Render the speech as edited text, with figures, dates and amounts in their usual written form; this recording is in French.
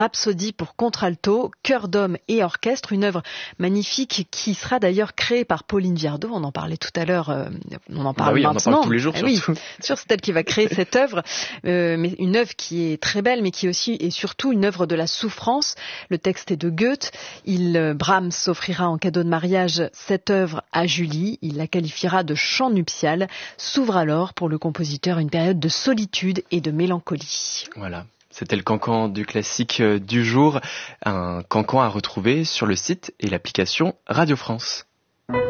Rhapsodie pour contralto, chœur d'homme et orchestre, une œuvre magnifique qui sera d'ailleurs créée par Pauline Viardot. On en parlait tout à l'heure, on en parle maintenant. On en parle tous les jours, surtout. Oui, sûr, c'est elle qui va créer cette œuvre, mais une œuvre qui est très belle, mais qui est aussi et surtout une œuvre de la souffrance. Le texte est de Goethe. Brahms offrira en cadeau de mariage cette œuvre à Julie. Il la qualifiera de chant nuptial. S'ouvre alors pour le compositeur une période de solitude et de mélancolie. Voilà. C'était le cancan du classique du jour, un cancan à retrouver sur le site et l'application Radio France.